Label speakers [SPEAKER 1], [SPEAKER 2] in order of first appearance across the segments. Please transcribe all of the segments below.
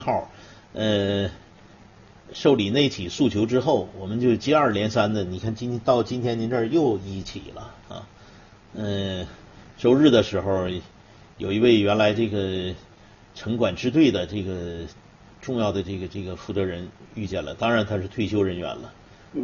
[SPEAKER 1] 号，受理那起诉求之后，我们就接二连三的，你看今天您这儿又一起了啊，周日的时候，有一位原来这个城管支队的这个重要的这个负责人遇见了，当然他是退休人员了，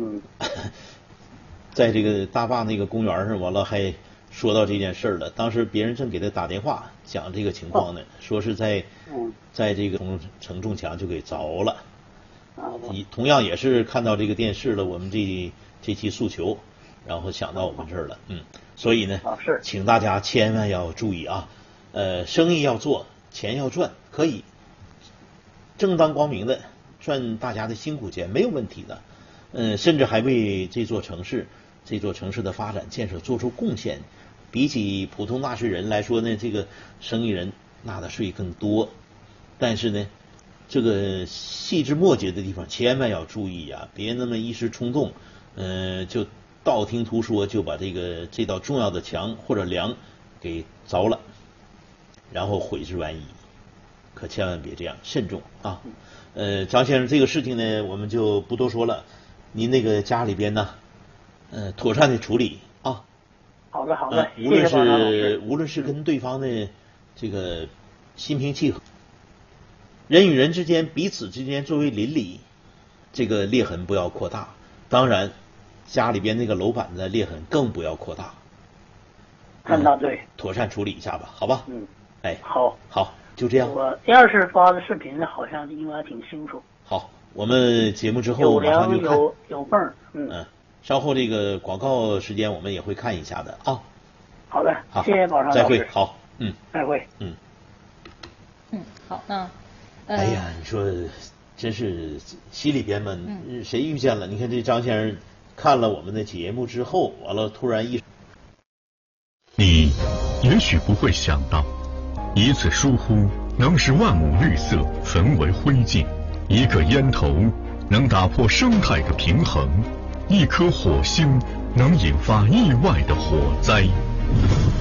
[SPEAKER 1] 在这个大坝那个公园上，完了还说到这件事了。当时别人正给他打电话讲这个情况呢，说是在这个承重墙就给凿了。同样也是看到这个电视了，我们这期诉求，然后想到我们这儿了，所以呢，请大家千万要注意啊，生意要做，钱要赚，可以正当光明的赚大家的辛苦钱，没有问题的，甚至还为这座城市的发展建设做出贡献。比起普通纳税人来说呢，这个生意人纳的税更多，但是呢，这个细枝末节的地方千万要注意啊，别那么一时冲动，就道听途说就把这道重要的墙或者梁给凿了，然后毁之晚矣，可千万别这样，慎重啊。张先生，这个事情呢，我们就不多说了，您那个家里边呢，妥善的处理啊。
[SPEAKER 2] 好的好的，
[SPEAKER 1] 无论是跟对方的这个心平气和。人与人之间彼此之间作为邻里，这个裂痕不要扩大。当然，家里边那个楼板的裂痕更不要扩大。
[SPEAKER 2] 看到对，
[SPEAKER 1] 妥善处理一下吧，好吧？好，就这样。
[SPEAKER 2] 我第二次发的视频好像应该挺清楚。
[SPEAKER 1] 好，我们节目之后马上就看。
[SPEAKER 2] 有缝，
[SPEAKER 1] 稍后这个广告时间我们也会看一下的啊。
[SPEAKER 2] 好的，
[SPEAKER 1] 好，
[SPEAKER 2] 谢谢宝常老师。
[SPEAKER 1] 再会，好，
[SPEAKER 2] 再会，
[SPEAKER 3] 好，那。
[SPEAKER 1] 哎呀，你说真是心里边嘛，谁遇见了？你看这张先生看了我们的节目之后，完了突然
[SPEAKER 4] 你也许不会想到，一次疏忽能使万亩绿色焚为灰烬，一个烟头能打破生态的平衡，一颗火星能引发意外的火灾。